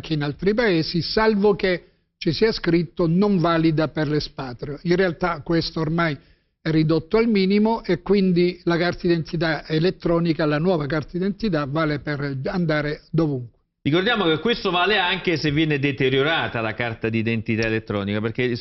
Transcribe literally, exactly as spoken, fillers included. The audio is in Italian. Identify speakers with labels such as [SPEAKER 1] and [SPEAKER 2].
[SPEAKER 1] anche in altri paesi, salvo che ci sia scritto non valida per l'espatrio. In realtà questo ormai è ridotto al minimo e quindi la carta d'identità elettronica, la nuova carta d'identità, vale per andare dovunque.
[SPEAKER 2] Ricordiamo che questo vale anche se viene deteriorata la carta d'identità elettronica, perché